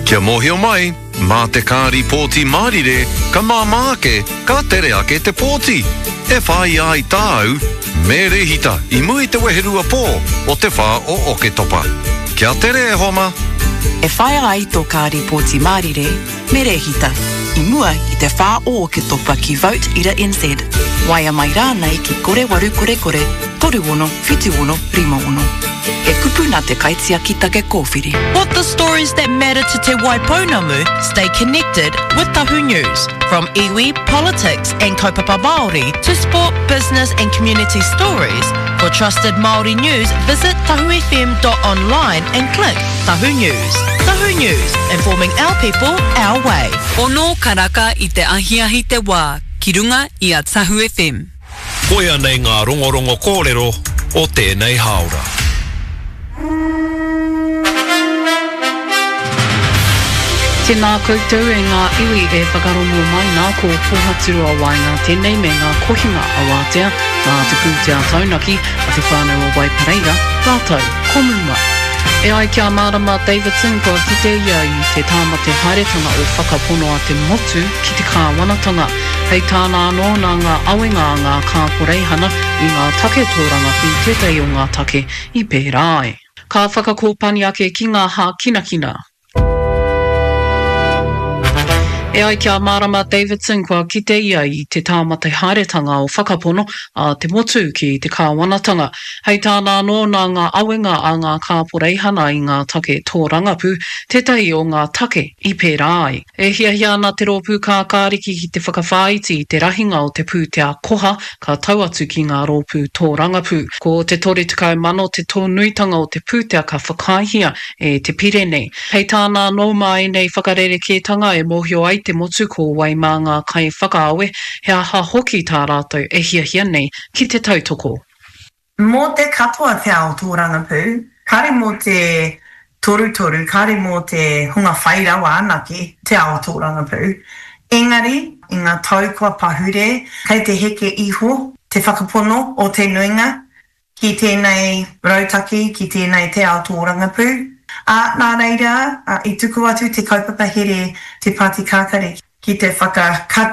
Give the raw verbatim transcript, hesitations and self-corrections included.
Kia mohio mai, mā te kāri pōti Māori ka māmā ke, ka tere ake te pōti. E whai ai tāu, me rehita i mui te weherua pō o te whā o Oke Topa. Kia tere e homa. E whai ai tō kāri pōti Māori me rehita i mua i te whā o Oke Topa ki Vote Ira N Z. Waia mai rānei ki kore waru kore kore, toru ono, whitu ono, rima ono. E kupu nā te kaitia ki take kōwhiri. What the stories that matter to Te Waipounamu? Stay connected with Tahu News. From iwi, politics and kaupapa Māori to sport, business and community stories. For trusted Māori news, visit tahu f m dot online and click Tahu News. Tahu News, informing our people, our way. Ono karaka i te ahiahi te wā, ki runga i a Tahu F M. Koia nei ngā rongorongo kōrero o tēnei haora. Tēnā koutou e ngā iwi e whakarongo mai nā ko pōhatiru a wainga tēnei me ngā kohinga a wātea, ngā te pūtea taunaki a te whānau o Waipareira, rātou, komuma. E ai kia mārama Davidson kua ki te ia i te tāmate haeretanga o whakapono a te motu ki te kāwanatanga. Hei tāna anō nā ngā awenga a ngā kāporeihana i ngā take tōranga ki tētai o ngā take i pērā ai. Ka whakakōpani ake ki ngā hā kinakina. E ai kia mārama Davidson kua ki te ia i te tāmate haeretanga o whakapono a te motu ki te kāwanatanga. Hei tāna anō nā ngā awenga a ngā kāporeihana i ngā take tōrangapu, tētai o ngā take i pērā ai. E hiahia ana te rōpū kā kāriki ki te whakawhāiti i te rahinga o te pūtea koha ka tau atu ki ngā rōpū tōrangapu. Ko te tori tukau mano te tōnuitanga o te pūtea ka whakaihia e te Pirene. Hei tāna anō mai nei whakarerekētanga e mohio ai te motu ko wai mā ngā kai whakaawe, he aha hoki tā rātou e hiahia nei ki te tautoko. Mō te katoa te ao tōrangapū, kare mō te toru-toru, kare mō te hunga whairawa anake te ao tōrangapū. Engari, i ngā tau kua pahure, kei te heke iho, te whakapono o te nuinga, ki tēnei rautaki, ki tēnei te ao tōrangapū. A nā reira, a, i tuku atu te kaupapa here te Pāti Kākare ki te whakakata